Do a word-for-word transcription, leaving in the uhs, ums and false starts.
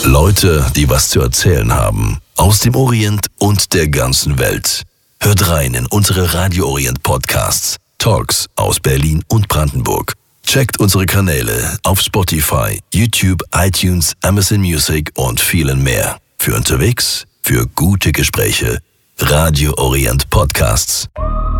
Leute, die was zu erzählen haben. Aus dem Orient und der ganzen Welt. Hört rein in unsere Radio Orient Podcasts. Talks aus Berlin und Brandenburg. Checkt unsere Kanäle auf Spotify, YouTube, iTunes, Amazon Music und vielen mehr. Für unterwegs, für gute Gespräche. Radio Orient Podcasts.